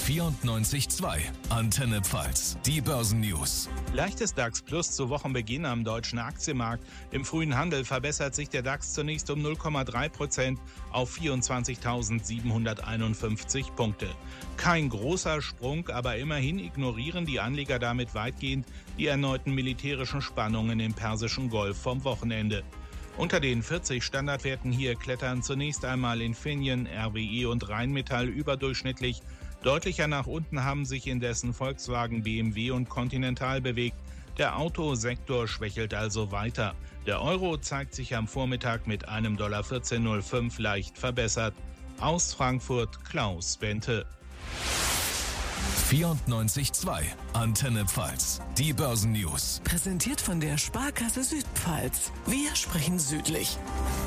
94.2 Antenne Pfalz, die Börsennews. Leichtes DAX Plus zu Wochenbeginn am deutschen Aktienmarkt. Im frühen Handel verbessert sich der DAX zunächst um 0,3% auf 24.751 Punkte. Kein großer Sprung, aber immerhin ignorieren die Anleger damit weitgehend die erneuten militärischen Spannungen im Persischen Golf vom Wochenende. Unter den 40 Standardwerten hier klettern zunächst einmal Infineon, RWE und Rheinmetall überdurchschnittlich. Deutlicher nach unten haben sich indessen Volkswagen, BMW und Continental bewegt. Der Autosektor schwächelt also weiter. Der Euro zeigt sich am Vormittag mit einem $14,05 leicht verbessert. Aus Frankfurt Klaus Bente. 94.2 Antenne Pfalz, die Börsennews. Präsentiert von der Sparkasse Südpfalz. Wir sprechen südlich.